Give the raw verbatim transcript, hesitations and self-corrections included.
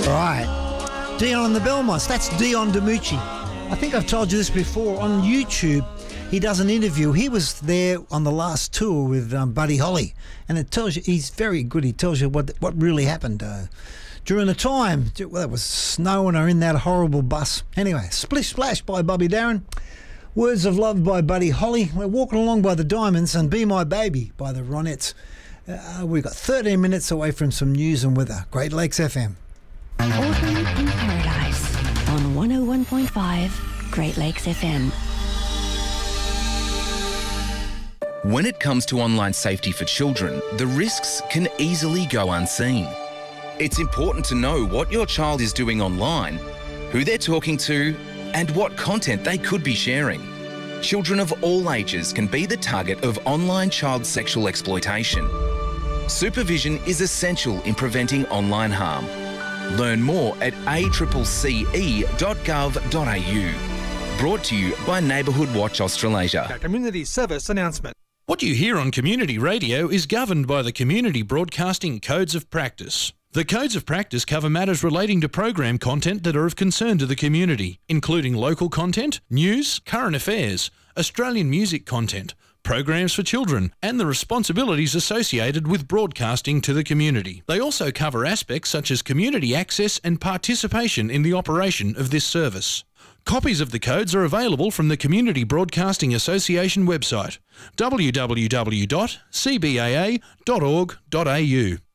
Right. Dion and the Belmonts. That's Dion DiMucci. I think I've told you this before. On YouTube, he does an interview. He was there on the last tour with um, Buddy Holly, and it tells you he's very good. He tells you what what really happened uh, during the time. Well, it was snowing or in that horrible bus. Anyway, Splish Splash by Bobby Darin. Words of Love by Buddy Holly. We're Walking Along by the Diamonds, and Be My Baby by the Ronettes. Uh, we've got thirteen minutes away from some news and weather. Great Lakes F M. Autumn in Paradise on one oh one point five Great Lakes F M. When it comes to online safety for children, the risks can easily go unseen. It's important to know what your child is doing online, who they're talking to, and what content they could be sharing. Children of all ages can be the target of online child sexual exploitation. Supervision is essential in preventing online harm. Learn more at a c c e dot gov dot a u. Brought to you by Neighbourhood Watch Australasia. A community service announcement. What you hear on community radio is governed by the Community Broadcasting Codes of Practice. The Codes of Practice cover matters relating to program content that are of concern to the community, including local content, news, current affairs, Australian music content, programs for children, and the responsibilities associated with broadcasting to the community. They also cover aspects such as community access and participation in the operation of this service. Copies of the codes are available from the Community Broadcasting Association website, w w w dot c b a a dot org dot a u.